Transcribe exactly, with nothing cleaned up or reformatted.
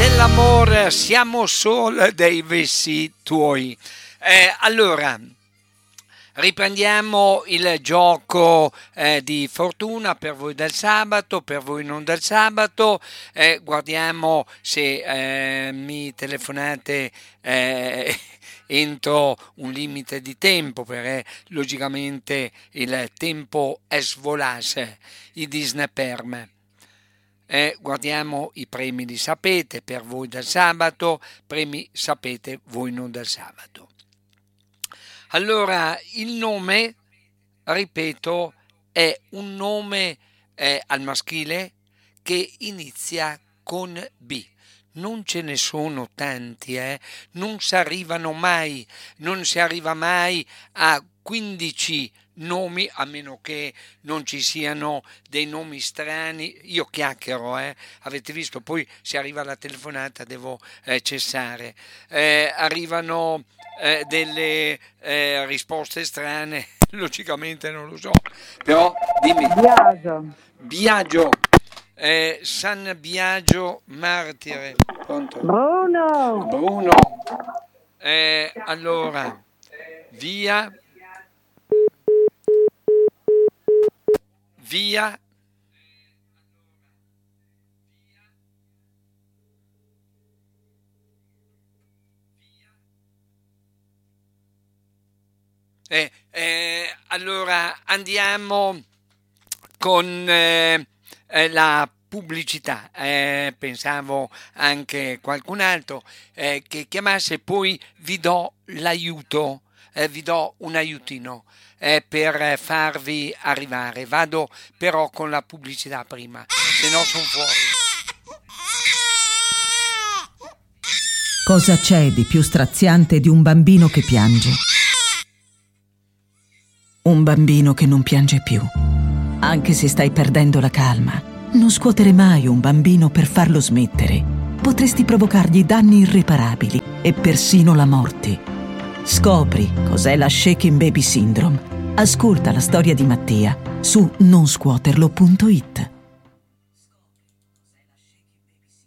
dell'amore siamo solo dei vessi tuoi. Eh, allora, riprendiamo il gioco eh, di fortuna per voi del sabato, per voi non del sabato. Eh, guardiamo se eh, mi telefonate eh, entro un limite di tempo, perché logicamente il tempo è svolasse, i Disney per me. Eh, guardiamo i premi di sapete per voi del sabato, premi sapete voi non del sabato. Allora, il nome, ripeto, è un nome eh, al maschile che inizia con B. Non ce ne sono tanti, eh? Non si arrivano mai, non si arriva mai a quindici nomi, a meno che non ci siano dei nomi strani. Io chiacchiero, eh? Avete visto, poi se arriva la telefonata devo eh, cessare. Eh, arrivano eh, delle eh, risposte strane, logicamente non lo so, però dimmi. Biagio. Biagio. Eh, San Biagio Martire. Pronto? Bruno. Bruno. Eh, allora, via. Via. Eh, eh, allora andiamo con eh, eh, la pubblicità. Eh, pensavo anche qualcun altro eh, che chiamasse, poi vi do l'aiuto, eh, vi do un aiutino eh, per farvi arrivare. Vado però con la pubblicità prima, se no sono fuori. Cosa c'è di più straziante di un bambino che piange? Un bambino che non piange più. Anche se stai perdendo la calma, non scuotere mai un bambino per farlo smettere. Potresti provocargli danni irreparabili e persino la morte. Scopri cos'è la Shaken Baby Syndrome. Ascolta la storia di Mattia su non scuoterlo punto it.